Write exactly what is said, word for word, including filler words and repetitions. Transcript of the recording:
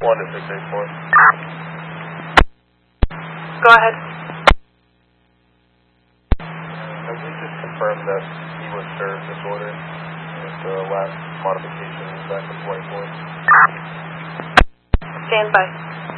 one to six eight four. Go ahead. Have we just confirmed that he was served this order with the last modification back in twenty-four? Stand by.